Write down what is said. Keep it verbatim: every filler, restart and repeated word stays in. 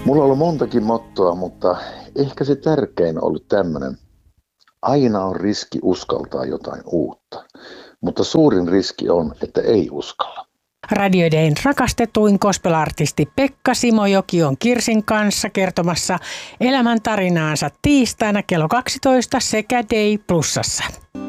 Mulla on ollut montakin mottoa, mutta ehkä se tärkein on ollut tämmöinen. Aina on riski uskaltaa jotain uutta, mutta suurin riski on, että ei uskalla. Radio Dayn rakastetuin gospel-artisti Pekka Simojoki on Kirsin kanssa kertomassa elämäntarinaansa tiistaina kello kaksitoista sekä Day Plusassa.